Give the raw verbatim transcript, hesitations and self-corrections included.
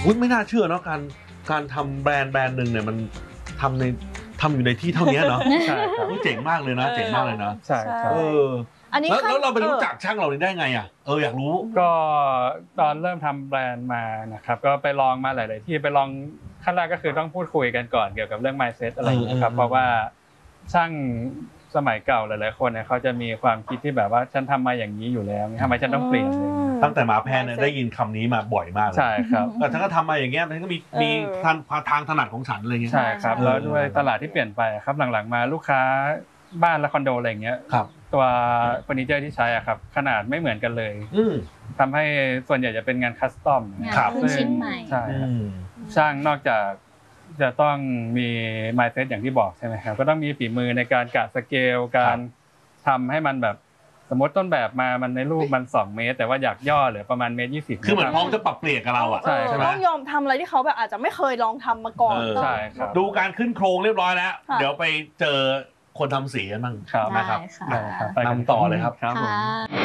อุ๊ยไม่น่าเชื่อเนาะการการทำแบรนด์แบรนด์หนึ่งเนี่ยมันทำในทำอยู่ในที่เท่านี้เนาะใช่ครับเจ๋งมากเลยนะเจ๋งมากเลยนะใช่ครับเอออันนี้แล้วเราไปรู้จักช่างเราได้ไงอ่ะเอออยากรู้ก็ตอนเริ่มทำแบรนด์มานะครับก็ไปลองมาหลายๆที่ไปลองขั้นแรกก็คือต้องพูดคุยกันก่อนเกี่ยวกับเรื่อง mindset อะไรอย่างนี้ครับเพราะว่าช่างสมัยเก่าหลายๆคนเนี่ยเขาจะมีความคิดที่แบบว่าฉันทำมาอย่างนี้อยู่แล้วทำไมฉันต้องเปลี่ยนตั้งแต่มาแพนเนี่ยได้ยินคำนี้มาบ่อยมากเลยใช่ครับแต่ฉันก็ทำมาอย่างเงี้ยมันก็มีมีทางทางถนัดของฉันอะไรเงี้ยใช่ครับแล้วด้วยตลาดที่เปลี่ยนไปครับหลังๆมาลูกค้าบ้านและคอนโดอะไรเงี้ยตัวเฟอร์นิเจอร์ที่ใช้อ่ะครับขนาดไม่เหมือนกันเลยทำให้ส่วนใหญ่จะเป็นงานคัสตอมงานชิ้นใหม่ใช่ช่างนอกจากจะต้องมี mindset อย่างที่บอกใช่ไหมครับก็ต้องมีฝีมือในการกะสเกลการทำให้มันแบบสมมติต้นแบบมามันในรูปมันสองเมตรแต่ว่าอยากย่อเหลือประมาณเมตรยี่สิบคือเหมือนพร้อมจะปรับเปลี่ยนกับเราอ่ะใช่ต้องยอมทำอะไรที่เขาแบบอาจจะไม่เคยลองทำมาก่อนใช่ครับดูการขึ้นโครงเรียบร้อยแล้วเดี๋ยวไปเจอคนทำสีกันบ้างนะครับนำต่อเลยครับครับผม